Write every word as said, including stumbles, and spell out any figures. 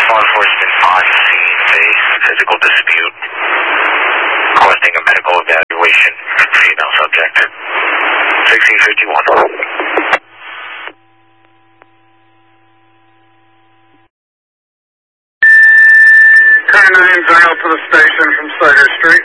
Law enforcement on scene, face physical dispute. Requesting a medical evaluation. Female subject. sixteen fifty-one. Car nine, dial to the station from Cider Street.